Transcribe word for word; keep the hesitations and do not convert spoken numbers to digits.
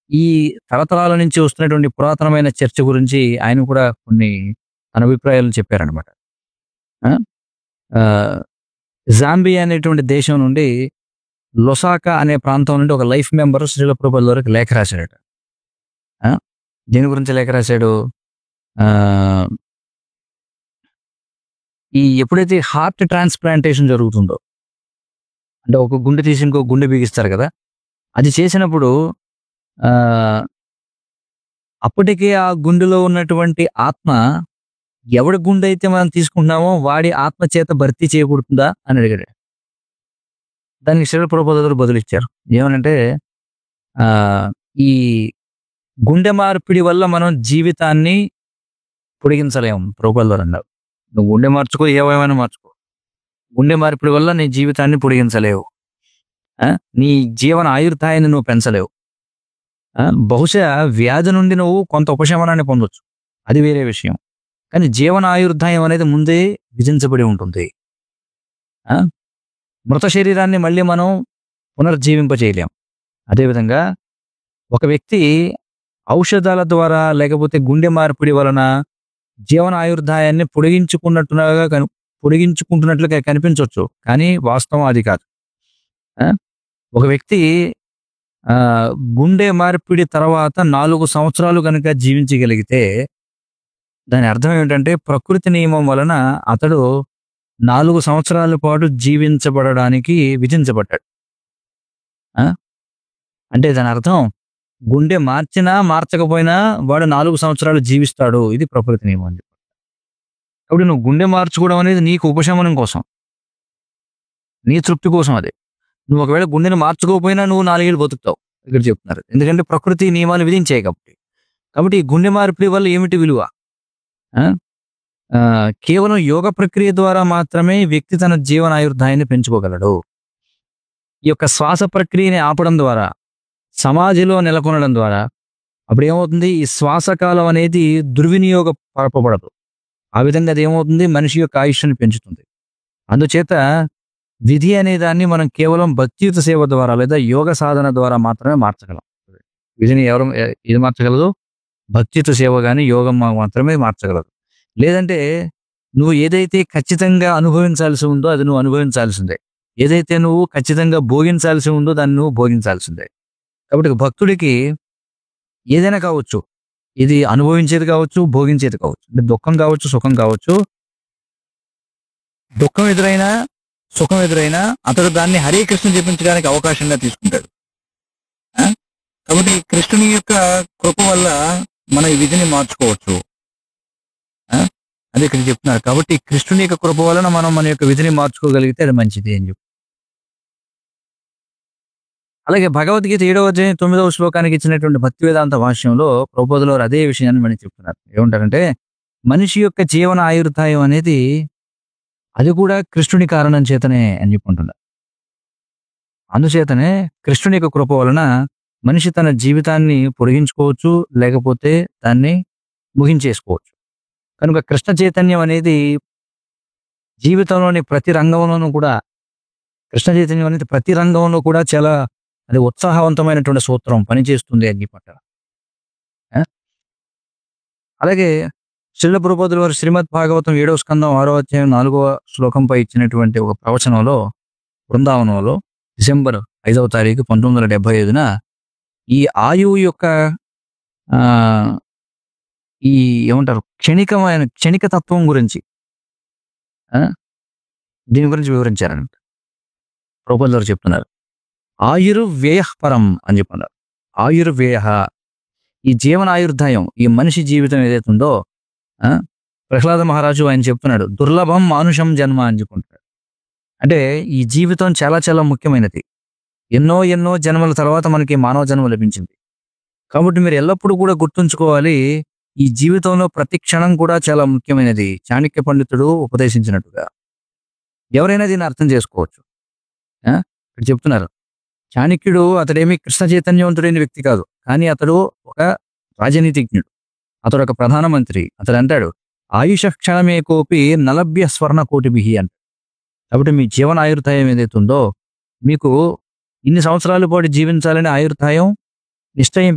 ఈ తరతరాల నుంచి వస్తున్నటువంటి పురాతనమైన చర్చ గురించి ఆయన కూడా కొన్ని తన అభిప్రాయాలను చెప్పారనమాట. ఆ! ఆహ్, జాంబియా అనేటువంటి దేశం నుండి లొసాకా అనే ప్రాంతం నుండి ఒక లైఫ్ మెంబర్ శ్రీల ప్రభుపాదుల వారికి లేఖ రాసాడట. ఆ! దేని గురించి లేఖ రాసాడు? ఆహ్, ఈ ఎప్పుడైతే హార్ట్ ట్రాన్స్‌ప్లాంటేషన్ జరుగుతుందో, అంటే ఒక గుండె తీసి ఇంకో గుండె బిగిస్తారు కదా! అది చేసినప్పుడు ఆహ్, అప్పటికే ఆ గుండెలో ఉన్నటువంటి ఆత్మ ఎవడి గుండె అయితే మనం తీసుకుంటున్నామో వాడి ఆత్మ చేత భర్తీ చేయబడుతుందా అని అడిగాడు. దానికి శ్రీల ప్రభుపాదుల వారు బదులిచ్చారు. ఏమనంటే ఆహ్, ఈ గుండె మార్పిడి వల్ల మనం జీవితాన్ని పొడిగించలేము ప్రభుపాదుల వారు అన్నారు. నువ్వు గుండె మార్చుకో, ఏ అవయవమైనా మార్చుకో. గుండె మార్పిడి వల్ల నీ జీవితాన్ని పొడిగించలేవు. ఆ! నీ జీవన ఆయుర్దాయాన్ని నువ్వు పెంచలేవు. ఆ! బహుశా వ్యాధి నుండి నువ్వు కొంత ఉపశమనాన్ని పొందొచ్చు. అది వేరే విషయం. కానీ జీవన ఆయుర్దాయం అనేది ముందే విధించబడి ఉంటుంది. ఆ! మృత శరీరాన్ని మళ్ళీ మనం పునర్జీవింప చేయలేం. అదేవిధంగా ఒక వ్యక్తి ఔషధాల ద్వారా లేకపోతే గుండె మార్పిడి వలన జీవన ఆయుర్దాయాన్ని పొడిగించుకున్నట్టుగా కను పొడిగించుకుంటున్నట్లుగా కనిపించొచ్చు. కానీ వాస్తవం అది కాదు. ఆ! ఒక వ్యక్తి ఆహ్, గుండె మార్పిడి తర్వాత నాలుగు సంవత్సరాలు గనుక జీవించగలిగితే దాని అర్థం ఏమిటంటే ప్రకృతి నియమం వలన అతడు నాలుగు సంవత్సరాల పాటు జీవించబడడానికి విధించబడ్డాడు. ఆ! అంటే దాని అర్థం గుండె మార్చినా, మార్చకపోయినా వాడు నాలుగు సంవత్సరాలు జీవిస్తాడు. ఇది ప్రకృతి నియమం అని చెప్పి. కాబట్టి నువ్వు గుండె మార్చుకోవడం అనేది నీకు ఉపశమనం కోసం. నీ తృప్తి కోసం అది. నువ్వు ఒకవేళ గుండెని మార్చుకోకపోయినా నువ్వు నాలుగు ఏళ్ళు బతుకుతావు. ఇక్కడ చెప్తున్నారు. ఎందుకంటే ప్రకృతి నియమాలు విధించాయి కాబట్టి. కాబట్టి ఈ గుండె మార్పిడి వల్ల ఏమిటి విలువ? ఆ! ఆహ్, కేవలం యోగ ప్రక్రియ ద్వారా మాత్రమే వ్యక్తి తన జీవన ఆయుర్దాయాన్ని పెంచుకోగలడు. ఈ యొక్క శ్వాస ప్రక్రియని ఆపడం ద్వారా, సమాధిలో నెలకొనడం ద్వారా అప్పుడేమవుతుంది? ఈ శ్వాసకాలం అనేది దుర్వినియోగ పరపబడదు. ఆ విధంగా అదేమవుతుంది? మనిషి యొక్క ఆయుష్షుని పెంచుతుంది. అందుచేత విధి అనే దాన్ని మనం కేవలం భక్తియుత సేవ ద్వారా లేదా యోగ సాధన ద్వారా మాత్రమే మార్చగలం. విధిని ఎవరు ఎ ఏది మార్చగలదు? భక్తియుత సేవ గాని, యోగం మా మాత్రమే మార్చగలదు. లేదంటే నువ్వు ఏదైతే ఖచ్చితంగా అనుభవించాల్సి ఉందో అది నువ్వు అనుభవించాల్సిందే. ఏదైతే నువ్వు ఖచ్చితంగా భోగించాల్సి ఉందో దాన్ని నువ్వు భోగించాల్సిందే. కాబట్టి భక్తుడికి ఏదైనా కావచ్చు. ఇది అనుభవించేది కావచ్చు, భోగించేది కావచ్చు. అంటే దుఃఖం కావచ్చు, సుఖం కావచ్చు. దుఃఖం ఎదురైనా, సుఖం ఎదురైనా అతడు దాన్ని హరే కృష్ణ జపించడానికి అవకాశంగా తీసుకుంటాడు. ఆ! కాబట్టి కృష్ణుని యొక్క కృప వల్ల మనం ఈ విధిని మార్చుకోవచ్చు. ఆ! అదే ఇక్కడ చెప్తున్నారు. కాబట్టి కృష్ణుని యొక్క కృప వలన మనం మన యొక్క విధిని మార్చుకోగలిగితే అది మంచిది అని చెప్పి. అలాగే భగవద్గీత ఏడవ అధ్యాయం తొమ్మిదవ శ్లోకానికి ఇచ్చినటువంటి భక్తి వేదాంత భాష్యంలో ప్రభుపాదుల వారు అదే విషయాన్ని మనకి చెప్తున్నారు. ఏమంటారంటే మనిషి యొక్క జీవన ఆయుర్దాయం అనేది అది కూడా కృష్ణుని కారణం చేతనే అని చెప్పి అంటున్నారు. అందుచేతనే కృష్ణుని యొక్క కృప వలన మనిషి తన జీవితాన్ని పొడిగించుకోవచ్చు, లేకపోతే దాన్ని ముగించేసుకోవచ్చు. కనుక కృష్ణ చైతన్యం అనేది జీవితంలోని ప్రతి రంగంలోనూ కూడా కృష్ణ చైతన్యం అనేది ప్రతి రంగంలో కూడా చాలా అది ఉత్సాహవంతమైనటువంటి సూత్రం పనిచేస్తుంది అని చెప్పంటారు. ఆ! అలాగే శ్రీల ప్రభుపాదుల వారు శ్రీమద్ భాగవతం ఏడవ స్కందం ఆరో అధ్యాయం నాలుగవ శ్లోకంపై ఇచ్చినటువంటి ఒక ప్రవచనంలో బృందావనంలో డిసెంబర్ ఐదవ తారీఖు పంతొమ్మిది వందల డెబ్బై ఐదున ఈ ఆయువు యొక్క ఆహ్, ఈ ఏమంటారు క్షణికమైన క్షణిక తత్వం గురించి ఆ! దీని గురించి వివరించారంట. ప్రభుపాదుల వారు చెప్తున్నారు. ఆయుర్వ్యయః పరం అని చెప్పన్నారు. ఆయుర్వ్యయః ఈ జీవన ఆయుర్దాయం ఈ మనిషి జీవితం ఏదైతే ఉందో ఆ! ప్రహ్లాద మహారాజు ఆయన చెప్తున్నాడు. దుర్లభం మానుషం జన్మ అని చెప్పుకుంటాడు. అంటే ఈ జీవితం చాలా చాలా ముఖ్యమైనది. ఎన్నో ఎన్నో జన్మల తర్వాత మనకి మానవ జన్మ లభించింది. కాబట్టి మీరు ఎల్లప్పుడూ కూడా గుర్తుంచుకోవాలి. ఈ జీవితంలో ప్రతి క్షణం కూడా చాలా ముఖ్యమైనది. చాణక్య పండితుడు ఉపదేశించినట్టుగా. ఎవరైనా దీన్ని అర్థం చేసుకోవచ్చు. ఆ! ఇక్కడ చెప్తున్నారు. చాణక్యుడు అతడేమి కృష్ణ చైతన్యవంతుడైన వ్యక్తి కాదు. కానీ అతడు ఒక రాజనీతిజ్ఞుడు. అతడు ఒక ప్రధానమంత్రి. అతడు అంటాడు ఆయుష క్షణమే కోపి నలభ్య స్వర్ణ కోటిభిః అంటాడు. కాబట్టి మీ జీవన ఆయుర్దాయం ఏదైతే ఉందో మీకు ఇన్ని సంవత్సరాల పాటు జీవించాలని ఆయుర్దాయం నిశ్చయం